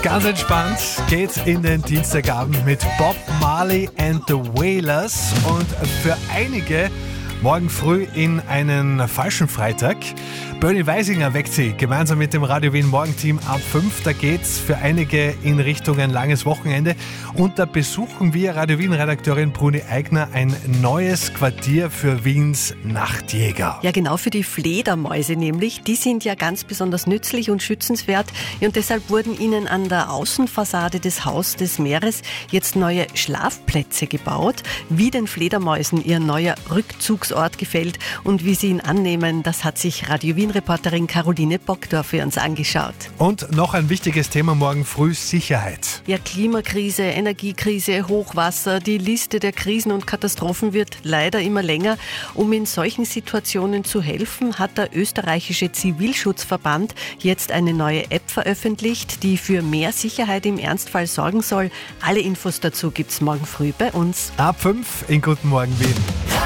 Ganz entspannt geht's in den Dienstagabend mit Bob Marley and the Wailers und für einige morgen früh in einen falschen Freitag. Bernie Weisinger weckt sie gemeinsam mit dem Radio Wien Morgenteam ab 5. Da geht's für einige in Richtung ein langes Wochenende. Und da besuchen wir Radio Wien-Redakteurin Bruni Eigner ein neues Quartier für Wiens Nachtjäger. Ja, genau, für die Fledermäuse nämlich. Die sind ja ganz besonders nützlich und schützenswert. Und deshalb wurden ihnen an der Außenfassade des Haus des Meeres jetzt neue Schlafplätze gebaut. Wie den Fledermäusen ihr neuer Rückzugsort gefällt und wie sie ihn annehmen, das hat sich Radio Wien-Reporterin Caroline Bockdorf für uns angeschaut. Und noch ein wichtiges Thema morgen früh: Sicherheit. Ja, Klimakrise, Energiekrise, Hochwasser, die Liste der Krisen und Katastrophen wird leider immer länger. Um in solchen Situationen zu helfen, hat der österreichische Zivilschutzverband jetzt eine neue App veröffentlicht, die für mehr Sicherheit im Ernstfall sorgen soll. Alle Infos dazu gibt's morgen früh bei uns. Ab 5 in Guten Morgen Wien.